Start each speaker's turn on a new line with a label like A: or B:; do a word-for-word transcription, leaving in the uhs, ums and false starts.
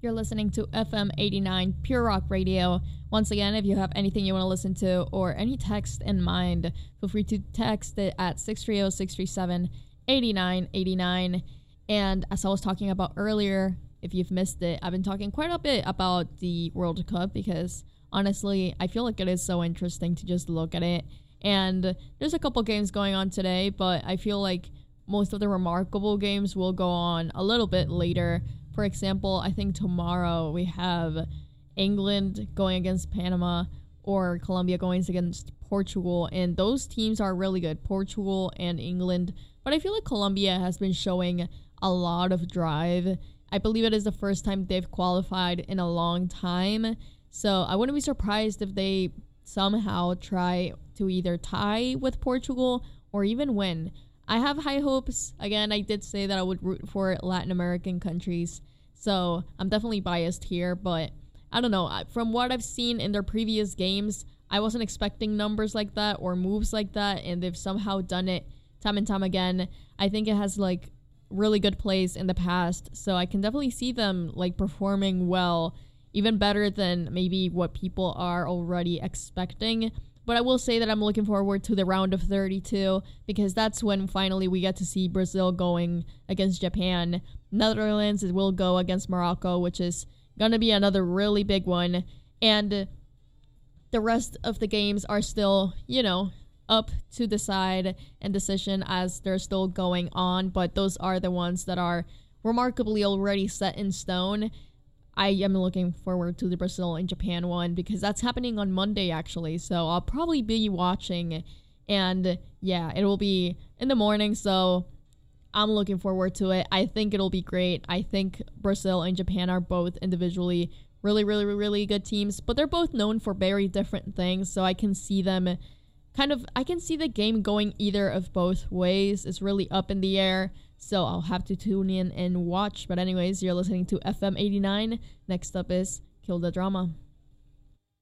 A: You're listening to F M eighty-nine Pure Rock Radio. Once again, if you have anything you want to listen to or any text in mind, feel free to text it at six three zero, six three seven, eight nine eight nine. And as I was talking about earlier, if you've missed it, I've been talking quite a bit about the World Cup because honestly, I feel like it is so interesting to just look at it. And there's a couple games going on today, but I feel like most of the remarkable games will go on a little bit later. For example, I think tomorrow we have England going against Panama or Colombia going against Portugal, and those teams are really good, Portugal and England. But I feel like Colombia has been showing a lot of drive. I believe it is the first time they've qualified in a long time, so I wouldn't be surprised if they somehow try to either tie with Portugal or even win. I have high hopes. Again, I did say that I would root for Latin American countries, so I'm definitely biased here, but I don't know. From what I've seen in their previous games, I wasn't expecting numbers like that or moves like that, and they've somehow done it time and time again. I think it has, like, really good plays in the past, so I can definitely see them, like, performing well, even better than maybe what people are already expecting. But I will say that I'm looking forward to the round of thirty-two because that's when finally we get to see Brazil going against Japan. Netherlands will go against Morocco, which is going to be another really big one. And the rest of the games are still, you know, up to decide and decision as they're still going on. But those are the ones that are remarkably already set in stone. I am looking forward to the Brazil and Japan one because that's happening on Monday, actually. So I'll probably be watching. And yeah, it will be in the morning. So I'm looking forward to it. I think it'll be great. I think Brazil and Japan are both individually really, really, really good teams. But they're both known for very different things. So I can see them kind of, I can see the game going either of both ways. It's really up in the air. So I'll have to tune in and watch. But anyways, you're listening to F M eighty-nine. Next up is Kill the Drama.